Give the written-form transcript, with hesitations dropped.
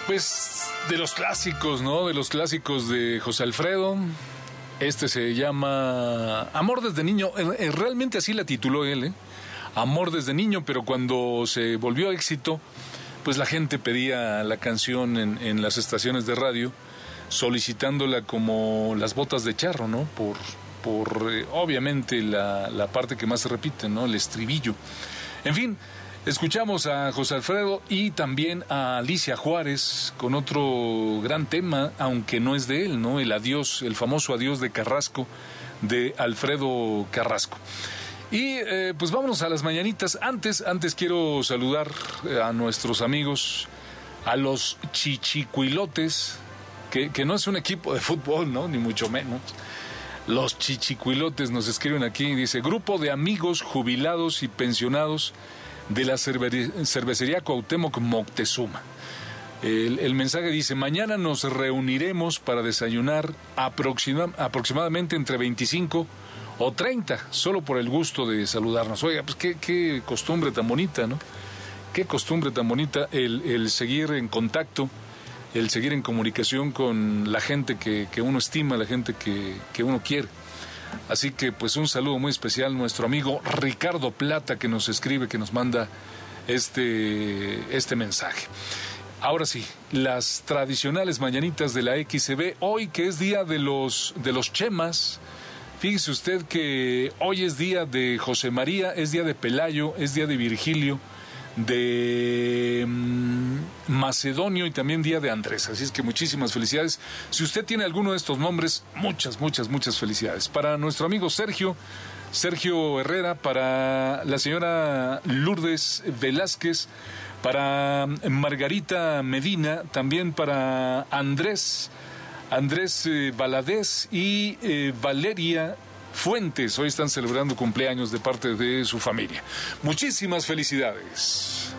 Pues de los clásicos, ¿no? De los clásicos de José Alfredo. Este se llama Amor desde niño. Realmente así la tituló él, ¿eh? Amor desde niño, pero cuando se volvió éxito, pues la gente pedía la canción en las estaciones de radio, solicitándola como las botas de charro, ¿no? Por obviamente la parte que más se repite, ¿no? El estribillo. En fin, escuchamos a José Alfredo y también a Alicia Juárez con otro gran tema, aunque no es de él, ¿no? El adiós, el famoso adiós de Carrasco, de Alfredo Carrasco. Y pues vámonos a las mañanitas. Antes quiero saludar a nuestros amigos, a los Chichicuilotes, que no es un equipo de fútbol, ¿no? Ni mucho menos. Los Chichicuilotes nos escriben aquí, dice: grupo de amigos jubilados y pensionados de la cervecería Cuauhtémoc Moctezuma. El mensaje dice: mañana nos reuniremos para desayunar aproximadamente entre 25 o 30, solo por el gusto de saludarnos. Oiga, pues qué costumbre tan bonita, ¿no? Qué costumbre tan bonita el seguir en contacto, el seguir en comunicación con la gente que uno estima, la gente que uno quiere. Así que pues un saludo muy especial a nuestro amigo Ricardo Plata, que nos escribe, que nos manda este mensaje. Ahora sí, las tradicionales mañanitas de la XCB, hoy que es día de los Chemas. Fíjese usted que hoy es día de José María, es día de Pelayo, es día de Virgilio, de Macedonio y también día de Andrés. Así es que muchísimas felicidades. Si usted tiene alguno de estos nombres, muchas felicidades. Para nuestro amigo Sergio Herrera, para la señora Lourdes Velázquez, para Margarita Medina, también para Andrés Valadez y Valeria Fuentes. Hoy están celebrando cumpleaños de parte de su familia. Muchísimas felicidades.